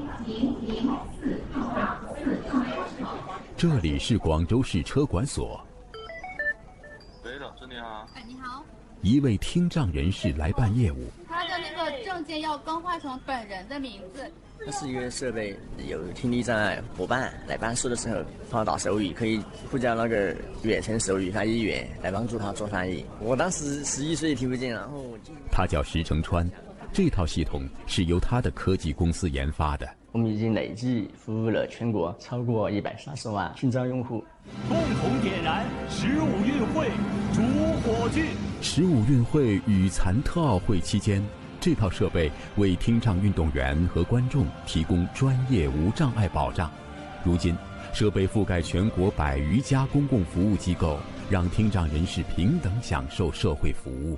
这里是广州市车管所。 喂，老师你好。 哎，你好。 一位听障人士来办业务。 他的那个证件要更换成本人的名字。 它是一个设备，有听力障碍伙伴来办事的时候，放打手语，可以呼叫那个远程手语翻译员来帮助他做翻译。我当时11岁听不见，然后他叫石成川，这套系统是由他的科技公司研发的。 我们已经累计服务了全国超过130万听障用户。 共同点燃15运会主火炬。 15运会与残特奥会期间，这套设备为听障运动员和观众提供专业无障碍保障。如今，设备覆盖全国100余家公共服务机构，让听障人士平等享受社会服务。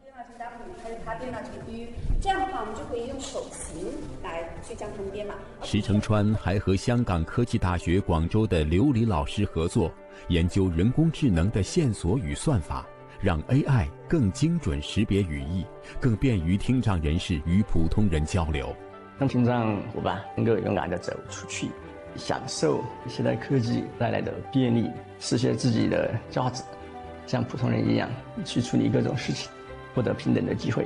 这样的话，我们就可以用手型来去将它们编码。 石成川还和香港科技大学广州的刘黎老师合作，研究人工智能的线索与算法，让 AI 更精准识别语义，更便于听障人士与普通人交流， 让听障伙伴能够勇敢地走出去，享受现代科技带来的便利，实现自己的价值，像普通人一样去处理各种事情，获得平等的机会。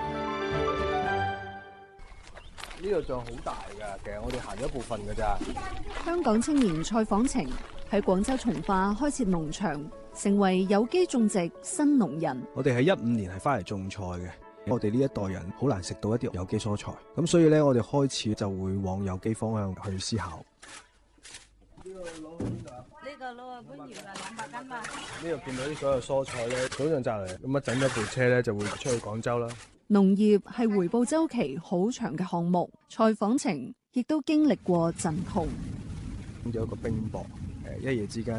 呢個像好大㗎，其實我哋行咗一部分㗎咋。 香港青年蔡訪程喺廣州從化開設農場，成為有機種植新農人。 我哋喺15年係翻嚟種菜嘅，我哋呢一代人好難食到一啲有機蔬菜，咁所以咧我哋開始就會往有機方向去思考。 呢個攞啊搬搖啦，200斤嘛。 呢度見到啲所有蔬菜咧，早上摘嚟，咁整咗部車咧就會出去廣州啦。 農業係回報週期好長嘅項目，蔡訪程亦都經歷過陣痛。 有一個冰雹，一夜之間